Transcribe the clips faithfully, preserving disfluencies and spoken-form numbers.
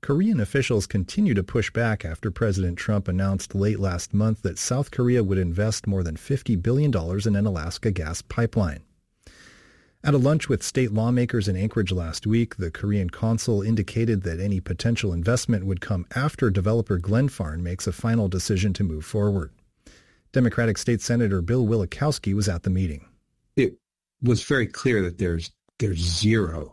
Korean officials continue to push back after President Trump announced late last month that South Korea would invest more than fifty billion dollars in an Alaska gas pipeline. At a lunch with state lawmakers in Anchorage last week, the Korean consul indicated that any potential investment would come after developer Glenfarne makes a final decision to move forward. Democratic State Senator Bill Wielechowski was at the meeting. It was very clear that there's there's zero,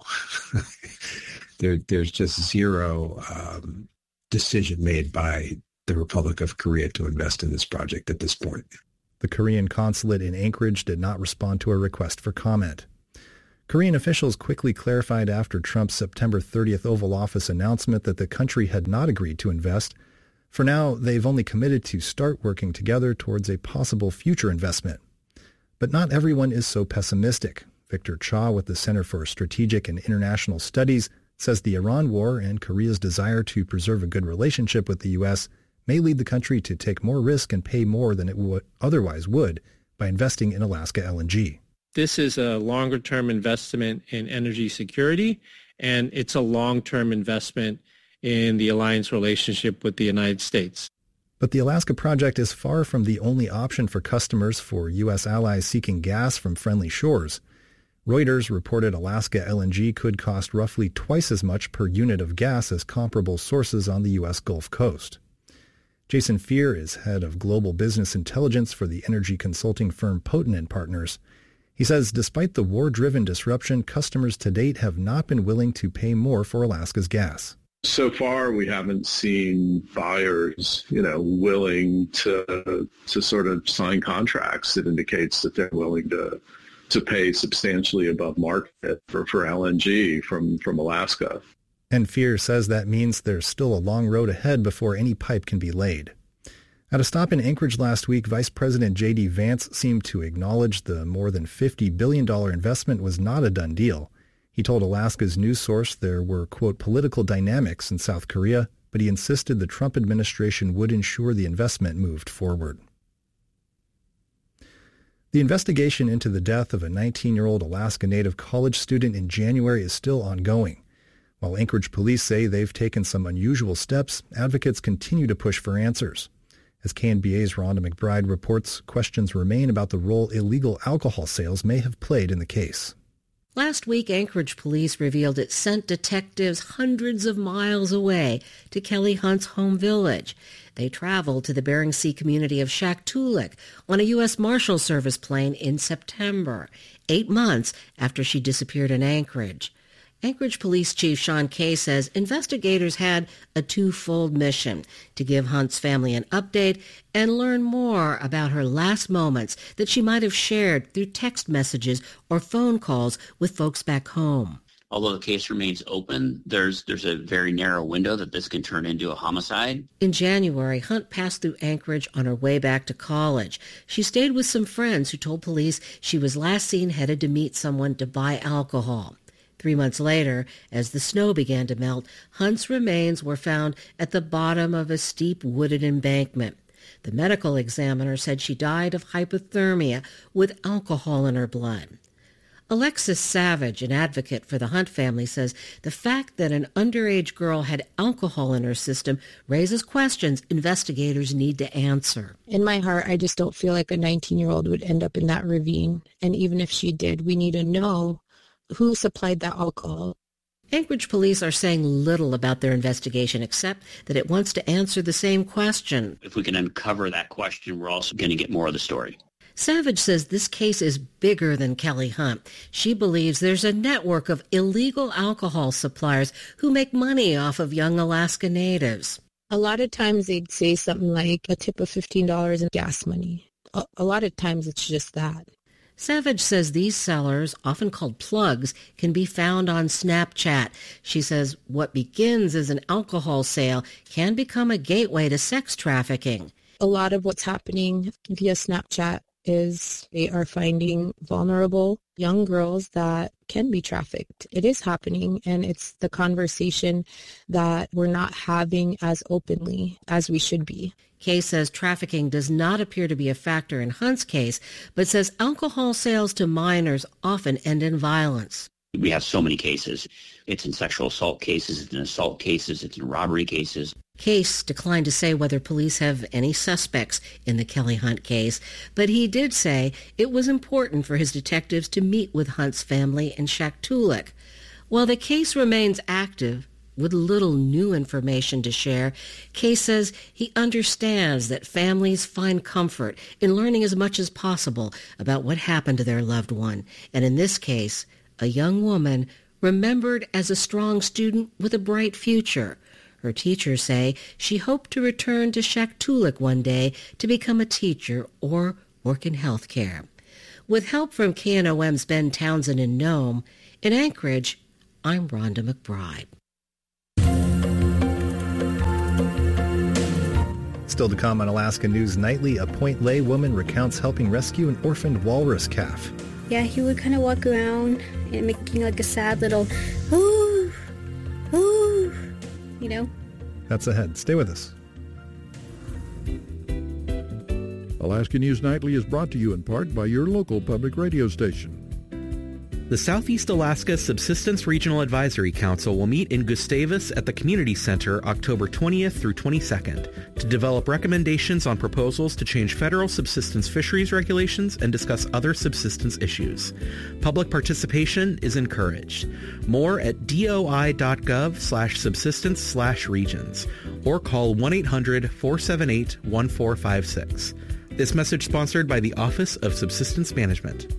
there there's just zero um, decision made by the Republic of Korea to invest in this project at this point. The Korean consulate in Anchorage did not respond to a request for comment. Korean officials quickly clarified after Trump's September thirtieth Oval Office announcement that the country had not agreed to invest. For now, they've only committed to start working together towards a possible future investment. But not everyone is so pessimistic. Victor Cha with the Center for Strategic and International Studies says the Iran war and Korea's desire to preserve a good relationship with the U S may lead the country to take more risk and pay more than it would otherwise would by investing in Alaska L N G. This is a longer-term investment in energy security, and it's a long-term investment in the alliance relationship with the United States. But the Alaska project is far from the only option for customers for U S allies seeking gas from friendly shores. Reuters reported Alaska L N G could cost roughly twice as much per unit of gas as comparable sources on the U S Gulf Coast. Jason Fear is head of global business intelligence for the energy consulting firm Poten and Partners. He says despite the war-driven disruption, customers to date have not been willing to pay more for Alaska's gas. So far, we haven't seen buyers, you know, willing to to sort of sign contracts that indicates that they're willing to to pay substantially above market for, for L N G from, from Alaska. And Fear says that means there's still a long road ahead before any pipe can be laid. At a stop in Anchorage last week, Vice President J D Vance seemed to acknowledge the more than fifty billion dollars investment was not a done deal. He told Alaska's news source there were, quote, political dynamics in South Korea, but he insisted the Trump administration would ensure the investment moved forward. The investigation into the death of a nineteen-year-old Alaska Native college student in January is still ongoing. While Anchorage police say they've taken some unusual steps, advocates continue to push for answers. As K N B A's Rhonda McBride reports, questions remain about the role illegal alcohol sales may have played in the case. Last week, Anchorage police revealed it sent detectives hundreds of miles away to Kelly Hunt's home village. They traveled to the Bering Sea community of Shaktoolik on a U S Marshal Service plane in September, eight months after she disappeared in Anchorage. Anchorage Police Chief Sean Kay says investigators had a twofold mission: to give Hunt's family an update and learn more about her last moments that she might have shared through text messages or phone calls with folks back home. Although the case remains open, there's there's a very narrow window that this can turn into a homicide. In January, Hunt passed through Anchorage on her way back to college. She stayed with some friends who told police she was last seen headed to meet someone to buy alcohol. Three months later, as the snow began to melt, Hunt's remains were found at the bottom of a steep wooded embankment. The medical examiner said she died of hypothermia with alcohol in her blood. Alexis Savage, an advocate for the Hunt family, says the fact that an underage girl had alcohol in her system raises questions investigators need to answer. In my heart, I just don't feel like a nineteen-year-old would end up in that ravine. And even if she did, we need to know who supplied that alcohol. Anchorage police are saying little about their investigation except that it wants to answer the same question. If we can uncover that question, we're also going to get more of the story. Savage says this case is bigger than Kelly Hunt. She believes there's a network of illegal alcohol suppliers who make money off of young Alaska Natives. A lot of times they'd say something like a tip of fifteen dollars in gas money. A, a lot of times it's just that. Savage says these sellers, often called plugs, can be found on Snapchat. She says what begins as an alcohol sale can become a gateway to sex trafficking. A lot of what's happening via Snapchat is they are finding vulnerable young girls that can be trafficked. It is happening, and it's the conversation that we're not having as openly as we should be. Kay says trafficking does not appear to be a factor in Hunt's case, but says alcohol sales to minors often end in violence. We have so many cases. It's in sexual assault cases, it's in assault cases, it's in robbery cases. Case declined to say whether police have any suspects in the Kelly Hunt case, but he did say it was important for his detectives to meet with Hunt's family in Shaktoolik. While the case remains active, with little new information to share, Case says he understands that families find comfort in learning as much as possible about what happened to their loved one, and in this case, a young woman remembered as a strong student with a bright future. Her teachers say she hoped to return to Shaktoolik one day to become a teacher or work in healthcare. With help from K N O M's Ben Townsend in Nome, in Anchorage, I'm Rhonda McBride. Still to come on Alaska News Nightly, a Point Lay woman recounts helping rescue an orphaned walrus calf. Yeah, he would kind of walk around and making like a sad little, ooh, ooh, you know. That's ahead. Stay with us. Alaska News Nightly is brought to you in part by your local public radio station. The Southeast Alaska Subsistence Regional Advisory Council will meet in Gustavus at the Community Center October twentieth through twenty-second to develop recommendations on proposals to change federal subsistence fisheries regulations and discuss other subsistence issues. Public participation is encouraged. More at doi.gov slash subsistence slash regions or call one eight hundred four seven eight one four five six. This message sponsored by the Office of Subsistence Management.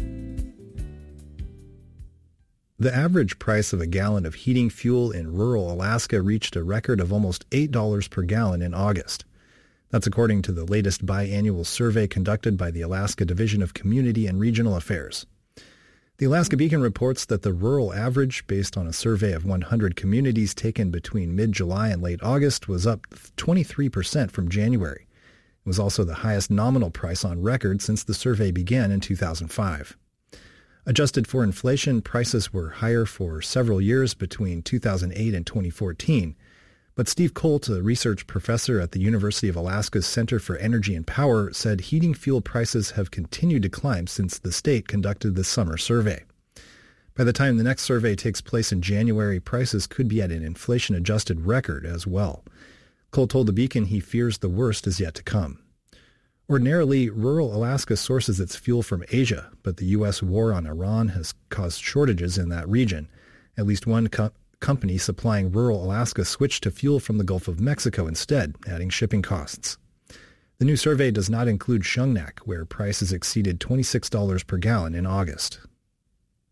The average price of a gallon of heating fuel in rural Alaska reached a record of almost eight dollars per gallon in August. That's according to the latest biannual survey conducted by the Alaska Division of Community and Regional Affairs. The Alaska Beacon reports that the rural average, based on a survey of one hundred communities taken between mid-July and late August, was up twenty-three percent from January. It was also the highest nominal price on record since the survey began in two thousand five. Adjusted for inflation, prices were higher for several years between two thousand eight and twenty fourteen. But Steve Colt, a research professor at the University of Alaska's Center for Energy and Power, said heating fuel prices have continued to climb since the state conducted the summer survey. By the time the next survey takes place in January, prices could be at an inflation-adjusted record as well. Colt told the Beacon he fears the worst is yet to come. Ordinarily, rural Alaska sources its fuel from Asia, but the U S war on Iran has caused shortages in that region. At least one co- company supplying rural Alaska switched to fuel from the Gulf of Mexico instead, adding shipping costs. The new survey does not include Shungnak, where prices exceeded twenty-six dollars per gallon in August.